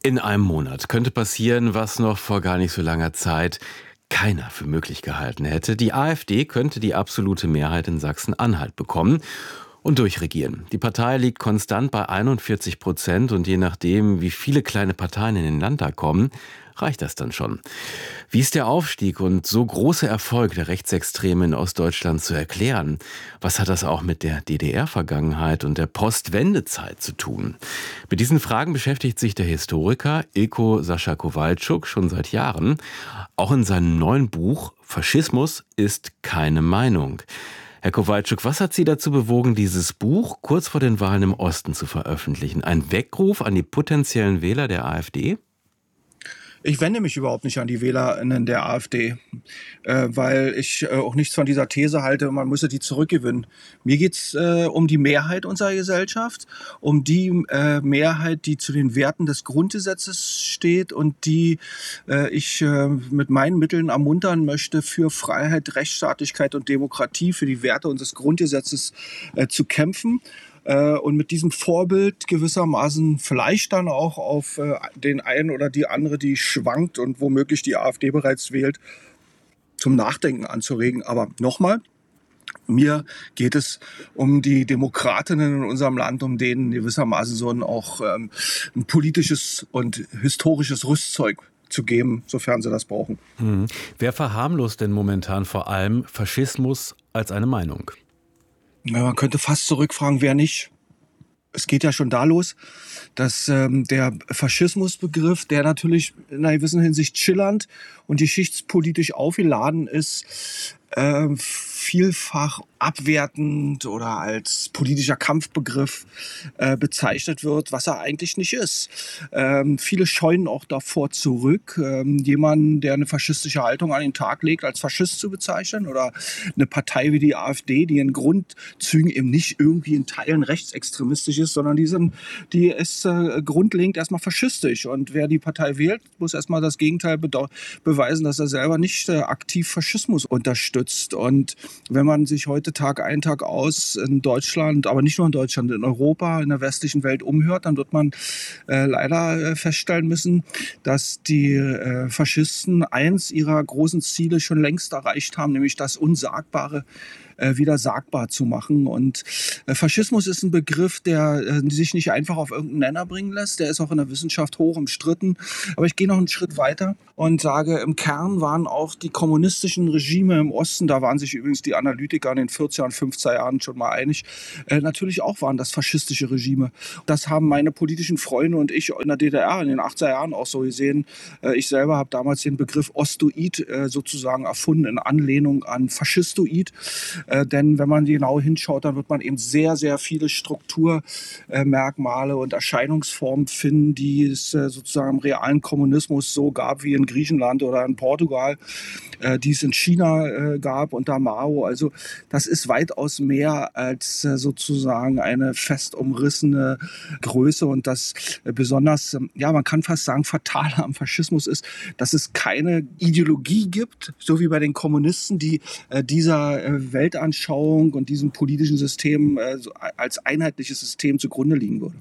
In einem Monat könnte passieren, was noch vor gar nicht so langer Zeit keiner für möglich gehalten hätte. Die AfD könnte die absolute Mehrheit in Sachsen-Anhalt bekommen und durchregieren. Die Partei liegt konstant bei 41% und je nachdem, wie viele kleine Parteien in den Landtag kommen, reicht das dann schon. Wie ist der Aufstieg und so große Erfolg der Rechtsextremen in Ostdeutschland zu erklären? Was hat das auch mit der DDR-Vergangenheit und der Postwendezeit zu tun? Mit diesen Fragen beschäftigt sich der Historiker Ilko Sascha Kowalczuk schon seit Jahren. Auch in seinem neuen Buch »Faschismus ist keine Meinung«. Herr Kowalczuk, was hat Sie dazu bewogen, dieses Buch kurz vor den Wahlen im Osten zu veröffentlichen? Ein Weckruf an die potenziellen Wähler der AfD? Ich wende mich überhaupt nicht an die WählerInnen der AfD, weil ich auch nichts von dieser These halte, man müsse die zurückgewinnen. Mir geht's um die Mehrheit unserer Gesellschaft, um die Mehrheit, die zu den Werten des Grundgesetzes steht und die ich mit meinen Mitteln ermuntern möchte, für Freiheit, Rechtsstaatlichkeit und Demokratie, für die Werte unseres Grundgesetzes zu kämpfen. Und mit diesem Vorbild gewissermaßen vielleicht dann auch auf den einen oder die andere, die schwankt und womöglich die AfD bereits wählt, zum Nachdenken anzuregen. Aber nochmal, mir geht es um die Demokratinnen in unserem Land, um denen gewissermaßen so ein politisches und historisches Rüstzeug zu geben, sofern sie das brauchen. Wer verharmlost denn momentan vor allem Faschismus als eine Meinung? Ja, man könnte fast zurückfragen, wer nicht. Es geht ja schon da los, dass der Faschismusbegriff, der natürlich in einer gewissen Hinsicht schillernd und geschichtspolitisch aufgeladen ist, vielfach abwertend oder als politischer Kampfbegriff bezeichnet wird, was er eigentlich nicht ist. Viele scheuen auch davor zurück, jemanden, der eine faschistische Haltung an den Tag legt, als Faschist zu bezeichnen oder eine Partei wie die AfD, die in Grundzügen eben nicht irgendwie in Teilen rechtsextremistisch ist, sondern die ist grundlegend erstmal faschistisch. Und wer die Partei wählt, muss erstmal das Gegenteil beweisen, dass er selber nicht aktiv Faschismus unterstützt. Und wenn man sich heute Tag ein, Tag aus in Deutschland, aber nicht nur in Deutschland, in Europa, in der westlichen Welt umhört, dann wird man leider feststellen müssen, dass die Faschisten eins ihrer großen Ziele schon längst erreicht haben, nämlich das Unsagbare wieder sagbar zu machen. Und Faschismus ist ein Begriff, der sich nicht einfach auf irgendeinen Nenner bringen lässt. Der ist auch in der Wissenschaft hoch umstritten. Aber ich gehe noch einen Schritt weiter und sage, im Kern waren auch die kommunistischen Regime im Osten, da waren sich übrigens die Analytiker in den 40er und 50er Jahren schon mal einig, natürlich auch waren das faschistische Regime. Das haben meine politischen Freunde und ich in der DDR in den 80er Jahren auch so gesehen. Ich selber habe damals den Begriff Ostoid sozusagen erfunden in Anlehnung an Faschistoid. Denn wenn man genau hinschaut, dann wird man eben sehr, sehr viele Strukturmerkmale und Erscheinungsformen finden, die es sozusagen im realen Kommunismus so gab wie in Griechenland oder in Portugal, die es in China gab unter Mao. Also das ist weitaus mehr als sozusagen eine fest umrissene Größe. Und das besonders, ja, man kann fast sagen, Fatale am Faschismus ist, dass es keine Ideologie gibt, so wie bei den Kommunisten, die dieser Weltanschauung und diesem politischen System als einheitliches System zugrunde liegen würde.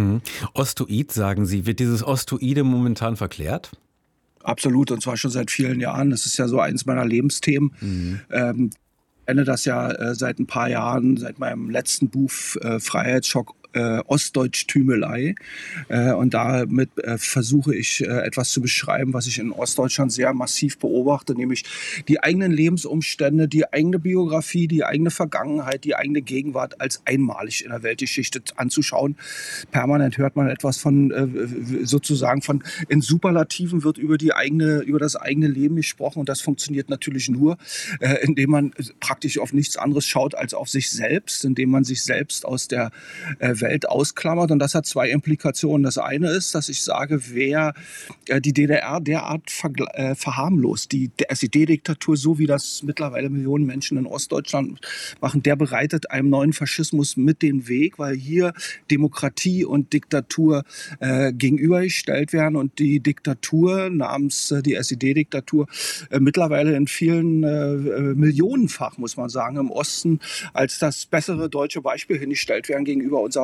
Ostoid, sagen Sie. Wird dieses Ostoide momentan verklärt? Absolut, und zwar schon seit vielen Jahren. Das ist ja so eins meiner Lebensthemen. Ich kenne das ja seit ein paar Jahren, seit meinem letzten Buch Freiheitsschock, Ostdeutsch-Tümelei. Und damit versuche ich etwas zu beschreiben, was ich in Ostdeutschland sehr massiv beobachte, nämlich die eigenen Lebensumstände, die eigene Biografie, die eigene Vergangenheit, die eigene Gegenwart als einmalig in der Weltgeschichte anzuschauen. Permanent hört man etwas von sozusagen von in Superlativen wird über das eigene Leben gesprochen, und das funktioniert natürlich nur, indem man praktisch auf nichts anderes schaut als auf sich selbst, indem man sich selbst aus der Welt ausklammert. Und das hat zwei Implikationen. Das eine ist, dass ich sage, wer die DDR derart verharmlost, die SED-Diktatur, so wie das mittlerweile Millionen Menschen in Ostdeutschland machen, der bereitet einem neuen Faschismus mit den Weg, weil hier Demokratie und Diktatur gegenübergestellt werden und die Diktatur namens die SED-Diktatur mittlerweile in vielen millionenfach, muss man sagen, im Osten als das bessere deutsche Beispiel hingestellt werden gegenüber unserer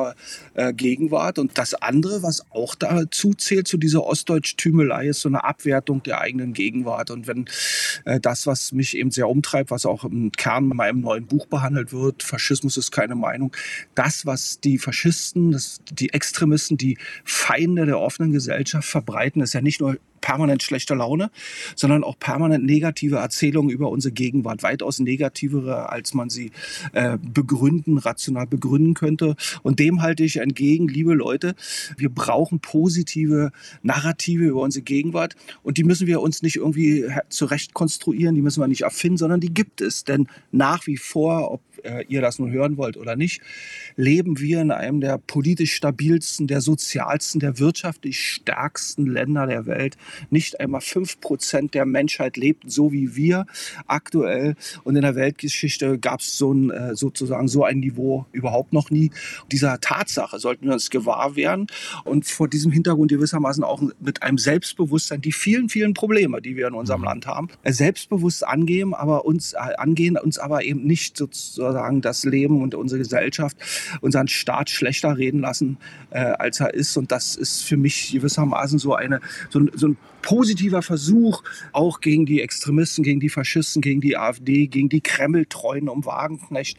unserer Gegenwart. Und das andere, was auch dazu zählt, zu dieser Ostdeutsch-Tümelei, ist so eine Abwertung der eigenen Gegenwart. Und wenn das, was mich eben sehr umtreibt, was auch im Kern in meinem neuen Buch behandelt wird, Faschismus ist keine Meinung, das, was die Faschisten, die Extremisten, die Feinde der offenen Gesellschaft verbreiten, ist ja nicht nur permanent schlechte Laune, sondern auch permanent negative Erzählungen über unsere Gegenwart, weitaus negativere, als man sie rational begründen könnte. Und dem halte ich entgegen, liebe Leute, wir brauchen positive Narrative über unsere Gegenwart und die müssen wir uns nicht irgendwie zurecht konstruieren, die müssen wir nicht erfinden, sondern die gibt es. Denn nach wie vor, ob ihr das nun hören wollt oder nicht, leben wir in einem der politisch stabilsten, der sozialsten, der wirtschaftlich stärksten Länder der Welt. Nicht einmal 5% der Menschheit lebt so wie wir aktuell. Und in der Weltgeschichte gab es sozusagen so ein Niveau überhaupt noch nie. Dieser Tatsache sollten wir uns gewahr werden und vor diesem Hintergrund gewissermaßen auch mit einem Selbstbewusstsein die vielen, vielen Probleme, die wir in unserem Land haben, selbstbewusst angehen, uns aber eben nicht sozusagen das Leben und unsere Gesellschaft, unseren Staat schlechter reden lassen, als er ist. Und das ist für mich gewissermaßen so ein positiver Versuch, auch gegen die Extremisten, gegen die Faschisten, gegen die AfD, gegen die Kreml-Treuen um Wagenknecht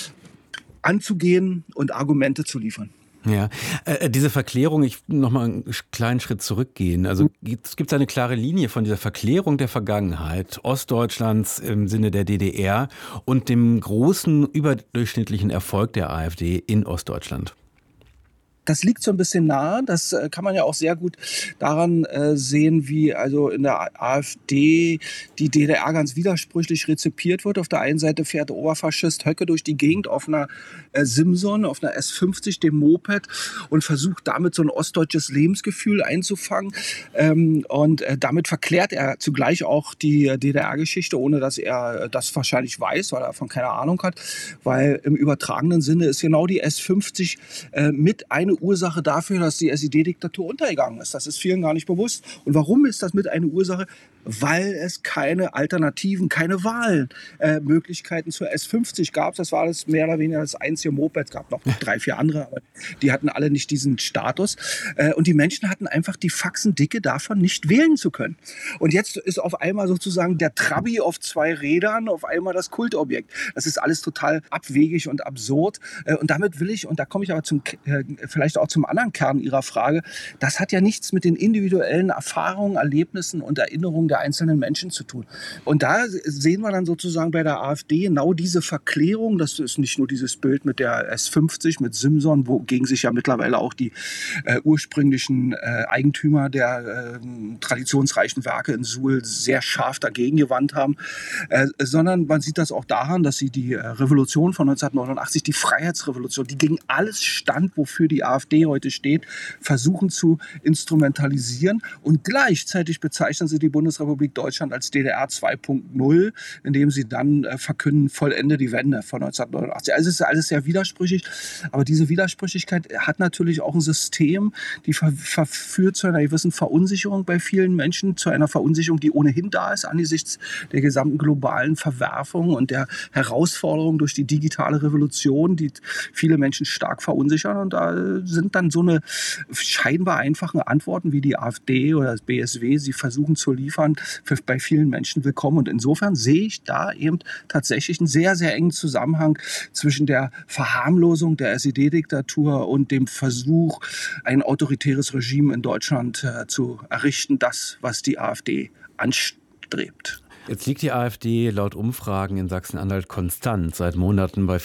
anzugehen und Argumente zu liefern. Ja, diese Verklärung, ich noch mal einen kleinen Schritt zurückgehen. Also es gibt eine klare Linie von dieser Verklärung der Vergangenheit Ostdeutschlands im Sinne der DDR und dem großen überdurchschnittlichen Erfolg der AfD in Ostdeutschland. Das liegt so ein bisschen nahe. Das kann man ja auch sehr gut daran sehen, wie also in der AfD die DDR ganz widersprüchlich rezipiert wird. Auf der einen Seite fährt der Oberfaschist Höcke durch die Gegend auf einer Simson, auf einer S50, dem Moped, und versucht damit so ein ostdeutsches Lebensgefühl einzufangen. Und damit verklärt er zugleich auch die DDR-Geschichte, ohne dass er das wahrscheinlich weiß, weil er davon keine Ahnung hat. Weil im übertragenen Sinne ist genau die S50 mit eine Ursache dafür, dass die SED-Diktatur untergegangen ist. Das ist vielen gar nicht bewusst. Und warum ist das mit eine Ursache? Weil es keine Alternativen, keine Wahlmöglichkeiten zur S50 gab. Das war das mehr oder weniger das einzige Moped. Es gab noch 3, 4 andere, aber die hatten alle nicht diesen Status. Und die Menschen hatten einfach die Faxendicke davon, nicht wählen zu können. Und jetzt ist auf einmal sozusagen der Trabi auf 2 Rädern auf einmal das Kultobjekt. Das ist alles total abwegig und absurd. Und damit will ich, und da komme ich aber vielleicht auch zum anderen Kern Ihrer Frage, das hat ja nichts mit den individuellen Erfahrungen, Erlebnissen und Erinnerungen der einzelnen Menschen zu tun. Und da sehen wir dann sozusagen bei der AfD genau diese Verklärung. Das ist nicht nur dieses Bild mit der S50, mit Simson, wogegen sich ja mittlerweile auch die ursprünglichen Eigentümer der traditionsreichen Werke in Suhl sehr scharf dagegen gewandt haben, sondern man sieht das auch daran, dass sie die Revolution von 1989, die Freiheitsrevolution, die gegen alles stand, wofür die AfD heute steht, versuchen zu instrumentalisieren. Und gleichzeitig bezeichnen sie die Bundesrepublik Deutschland als DDR 2.0, indem sie dann verkünden, vollende die Wende von 1989. Also es ist alles sehr widersprüchlich, aber diese Widersprüchlichkeit hat natürlich auch ein System, die verführt zu einer gewissen Verunsicherung bei vielen Menschen, zu einer Verunsicherung, die ohnehin da ist angesichts der gesamten globalen Verwerfung und der Herausforderung durch die digitale Revolution, die viele Menschen stark verunsichern. Und da sind dann so eine scheinbar einfachen Antworten wie die AfD oder das BSW, sie versuchen zu liefern, bei vielen Menschen willkommen. Und insofern sehe ich da eben tatsächlich einen sehr, sehr engen Zusammenhang zwischen der Verharmlosung der SED-Diktatur und dem Versuch, ein autoritäres Regime in Deutschland zu errichten, das, was die AfD anstrebt. Jetzt liegt die AfD laut Umfragen in Sachsen-Anhalt konstant seit Monaten bei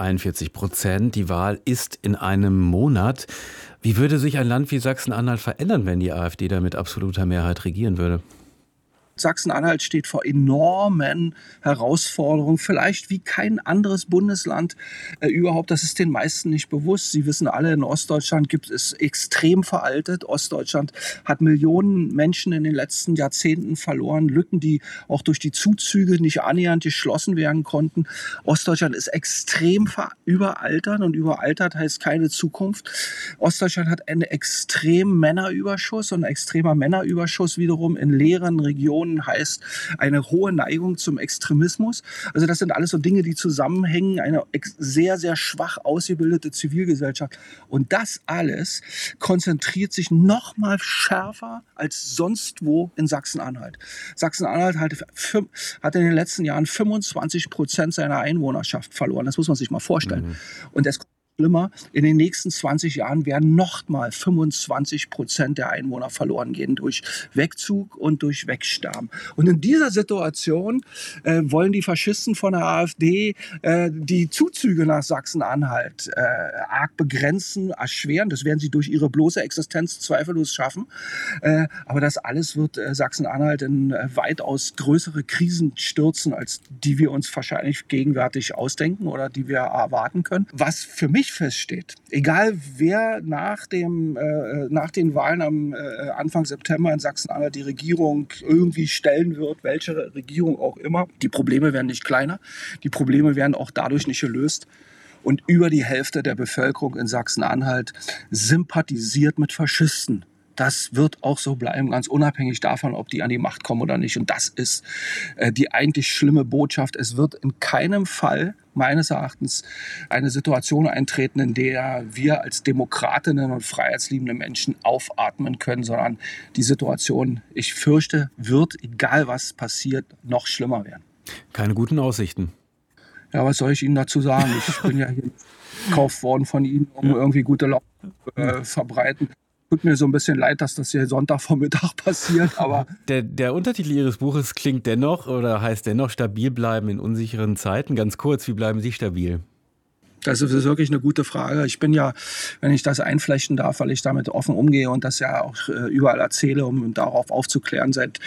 40-41%. Die Wahl ist in einem Monat. Wie würde sich ein Land wie Sachsen-Anhalt verändern, wenn die AfD da mit absoluter Mehrheit regieren würde? Sachsen-Anhalt steht vor enormen Herausforderungen, vielleicht wie kein anderes Bundesland überhaupt. Das ist den meisten nicht bewusst. Sie wissen alle, in Ostdeutschland gibt es extrem veraltet. Ostdeutschland hat Millionen Menschen in den letzten Jahrzehnten verloren. Lücken, die auch durch die Zuzüge nicht annähernd geschlossen werden konnten. Ostdeutschland ist extrem überaltert und überaltert heißt keine Zukunft. Ostdeutschland hat einen extremen Männerüberschuss und ein extremer Männerüberschuss wiederum in leeren Regionen Repression heißt eine hohe Neigung zum Extremismus. Also das sind alles so Dinge, die zusammenhängen, eine sehr, sehr schwach ausgebildete Zivilgesellschaft. Und das alles konzentriert sich noch mal schärfer als sonst wo in Sachsen-Anhalt. Sachsen-Anhalt hat in den letzten Jahren 25% seiner Einwohnerschaft verloren. Das muss man sich mal vorstellen. Und es kommt schlimmer. In den nächsten 20 Jahren werden noch mal 25% der Einwohner verloren gehen durch Wegzug und durch Wegsterben. Und in dieser Situation wollen die Faschisten von der AfD die Zuzüge nach Sachsen-Anhalt arg begrenzen, erschweren. Das werden sie durch ihre bloße Existenz zweifellos schaffen. Aber das alles wird Sachsen-Anhalt in weitaus größere Krisen stürzen, als die wir uns wahrscheinlich gegenwärtig ausdenken oder die wir erwarten können. Was für mich feststeht, egal wer nach den Wahlen am Anfang September in Sachsen-Anhalt die Regierung irgendwie stellen wird, welche Regierung auch immer, die Probleme werden nicht kleiner, die Probleme werden auch dadurch nicht gelöst. Und über die Hälfte der Bevölkerung in Sachsen-Anhalt sympathisiert mit Faschisten. Das wird auch so bleiben, ganz unabhängig davon, ob die an die Macht kommen oder nicht. Und das ist die eigentlich schlimme Botschaft. Es wird in keinem Fall meines Erachtens eine Situation eintreten, in der wir als Demokratinnen und freiheitsliebende Menschen aufatmen können, sondern die Situation, ich fürchte, wird, egal was passiert, noch schlimmer werden. Keine guten Aussichten. Ja, was soll ich Ihnen dazu sagen? Ich bin ja hier gekauft worden von Ihnen, um irgendwie gute Laune zu verbreiten. Tut mir so ein bisschen leid, dass das hier Sonntagvormittag passiert, aber... Der Untertitel Ihres Buches klingt dennoch oder heißt dennoch stabil bleiben in unsicheren Zeiten. Ganz kurz, wie bleiben Sie stabil? Das ist wirklich eine gute Frage. Ich bin ja, wenn ich das einflechten darf, weil ich damit offen umgehe und das ja auch überall erzähle, um darauf aufzuklären, seit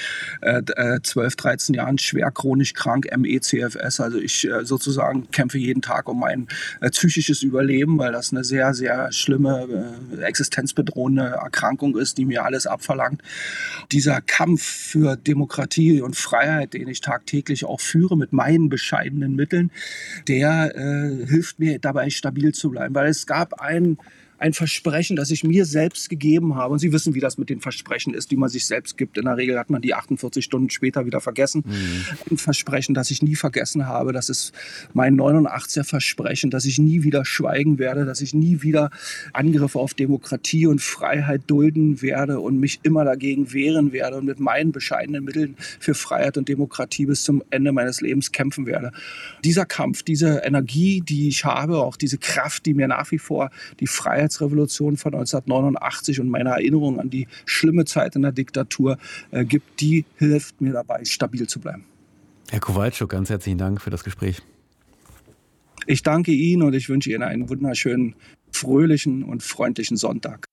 12, 13 Jahren schwer chronisch krank, ME/CFS. Also ich sozusagen kämpfe jeden Tag um mein psychisches Überleben, weil das eine sehr, sehr schlimme, existenzbedrohende Erkrankung ist, die mir alles abverlangt. Dieser Kampf für Demokratie und Freiheit, den ich tagtäglich auch führe mit meinen bescheidenen Mitteln, der hilft mir dabei stabil zu bleiben, weil es gab ein Versprechen, das ich mir selbst gegeben habe. Und Sie wissen, wie das mit den Versprechen ist, die man sich selbst gibt. In der Regel hat man die 48 Stunden später wieder vergessen. Ein Versprechen, das ich nie vergessen habe. Das ist mein 89er Versprechen, dass ich nie wieder schweigen werde, dass ich nie wieder Angriffe auf Demokratie und Freiheit dulden werde und mich immer dagegen wehren werde und mit meinen bescheidenen Mitteln für Freiheit und Demokratie bis zum Ende meines Lebens kämpfen werde. Dieser Kampf, diese Energie, die ich habe, auch diese Kraft, die mir nach wie vor die Freiheitsrevolution von 1989 und meine Erinnerung an die schlimme Zeit in der Diktatur gibt, die hilft mir dabei, stabil zu bleiben. Herr Kowalczuk, ganz herzlichen Dank für das Gespräch. Ich danke Ihnen und ich wünsche Ihnen einen wunderschönen, fröhlichen und freundlichen Sonntag.